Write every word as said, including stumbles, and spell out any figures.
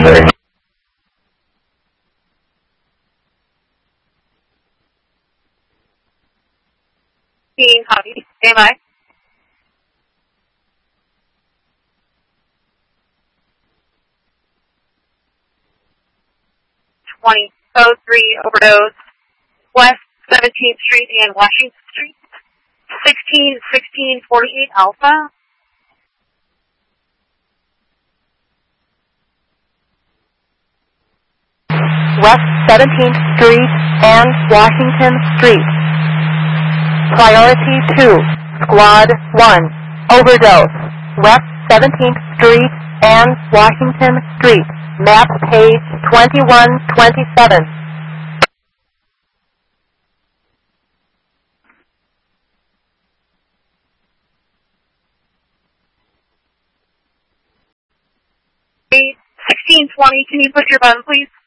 very much. Copy. Stand by. twenty oh three Overdose, West seventeenth Street and Washington Street, sixteen sixteen forty-eight Alpha. West seventeenth Street and Washington Street. Priority two, Squad one, Overdose, West seventeenth Street and Washington Street. Map page twenty-one twenty-seven. sixteen twenty, can you push your button, please?